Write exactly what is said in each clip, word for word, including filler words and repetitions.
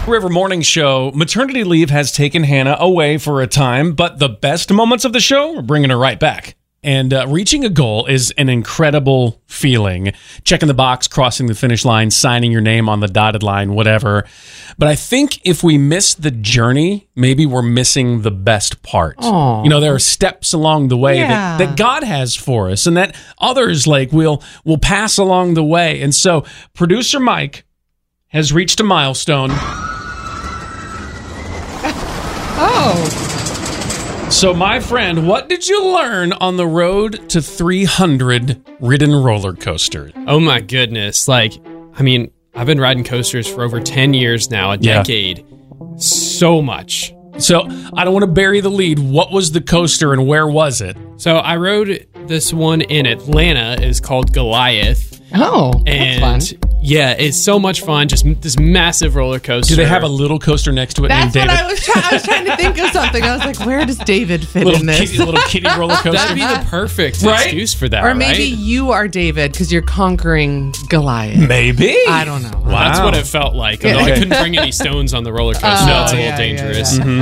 River Morning Show. Maternity leave has taken Hannah away for a time, but the best moments of the show are bringing her right back. And uh, reaching a goal is an incredible feeling. Checking the box, crossing the finish line, signing your name on the dotted line, whatever. But I think if we miss the journey, maybe we're missing the best part. Aww. You know, there are steps along the way Yeah. that, that God has for us and that others like will will pass along the way. And so producer Mike has reached a milestone. Oh. So, my friend, what did you learn on the road to three hundred ridden roller coasters? Oh my goodness. Like, I mean, I've been riding coasters for over ten years now, a Yeah. decade. So much. So, I don't want to bury the lead. What was the coaster and where was it? So I rode this one in Atlanta. It's called Goliath. Oh, And that's fun. yeah, it's so much fun. Just m- this massive roller coaster. Do they have a little coaster next to it That's named what David? I was trying. I was trying to think of something. I was like, where does David fit little, in this? kitty, little kitty roller coaster? That'd be the perfect Right? excuse for that, or maybe right? you are David because you're conquering Goliath. Maybe. I don't know. Wow. That's what it felt like. Although I Okay. couldn't bring any stones on the roller coaster. Oh, That's a little yeah, dangerous. yeah,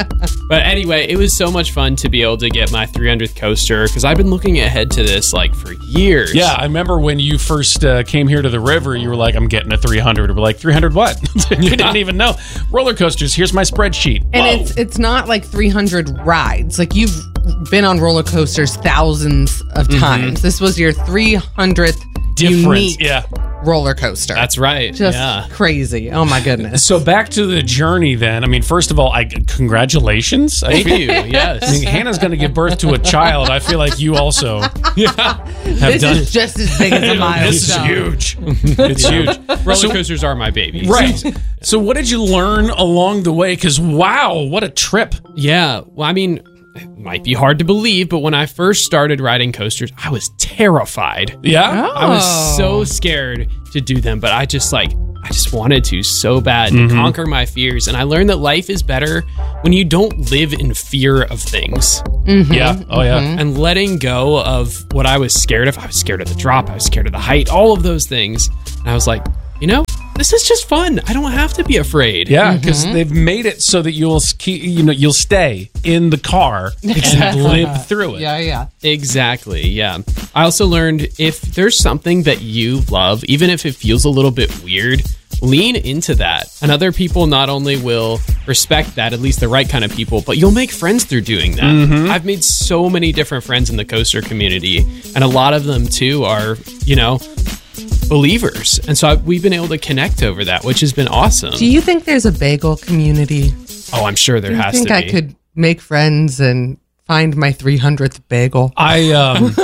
But anyway, it was so much fun to be able to get my three hundredth coaster because I've been looking ahead to this like for years. Yeah, I remember when you first uh, came here to the river, you were like, I'm getting a three hundred. We're like, three hundred what? You didn't even know. Roller coasters, here's my spreadsheet. And Whoa. it's it's not like three hundred rides. Like you've been on roller coasters thousands of times. This was your three hundredth different. unique Yeah. roller coaster. That's right. just yeah. crazy. Oh my goodness. So back to the journey then. I mean, first of all, I congratulations. I Thank feel- you. Yes. I mean, Hannah's going to give birth to a child. I feel like you also have This done. is just as big as a milestone. This is huge. It's huge. Roller So- coasters are my baby. Right. So, what did you learn along the way? Because wow, what a trip! Yeah. Well, I mean, it might be hard to believe, but when I first started riding coasters, I was terrified. Yeah. I was Oh. so scared to do them, but I just like I just wanted to so bad to conquer my fears. And I learned that life is better when you don't live in fear of things. Yeah. Oh yeah. And letting go of what I was scared of. I was scared of the drop. I was scared of the height, all of those things. And I was like, you know, this is just fun. I don't have to be afraid. Yeah, because they've made it so that you'll ski, you know you'll stay in the car and live through it. Yeah, yeah. Exactly. Yeah. I also learned if there's something that you love, even if it feels a little bit weird, lean into that. And other people not only will respect that, at least the right kind of people, but you'll make friends through doing that. I've made so many different friends in the coaster community, and a lot of them too are, you know, believers. And so I, we've been able to connect over that, which has been awesome. Do you think there's a bagel community? Oh, I'm sure there Do you has think to I be. could make friends and find my three hundredth bagel? I um,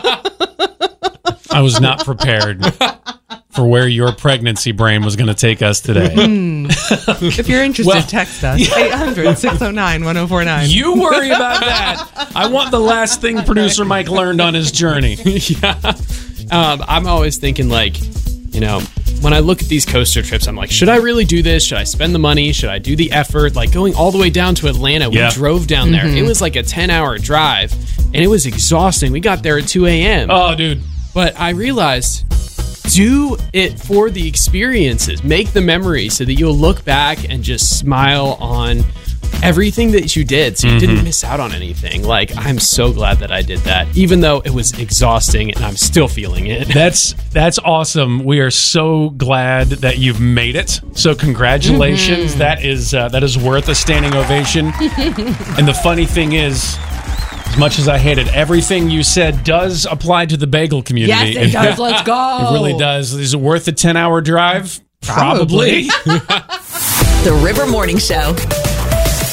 I was not prepared for where your pregnancy brain was going to take us today. If you're interested, Well, text us. eight hundred, six oh nine, one oh four nine. You worry about that. I want the last thing producer Mike learned on his journey. yeah. Um, I'm always thinking, like, you know, when I look at these coaster trips, I'm like, should I really do this? Should I spend the money? Should I do the effort? Like going all the way down to Atlanta, we Yeah. drove down there. It was like a ten hour drive and it was exhausting. We got there at two a.m. Oh, dude. But I realized, do it for the experiences. Make the memories so that you'll look back and just smile on everything that you did, so you didn't miss out on anything. Like, I'm so glad that I did that, even though it was exhausting and I'm still feeling it. That's that's awesome. We are so glad that you've made it. So congratulations. That is uh, that is worth a standing ovation. And the funny thing is, as much as I hate it, everything you said does apply to the bagel community. Yes, it does. Let's go. It really does. Is it worth a ten hour drive? Probably. Probably. The River Morning Show.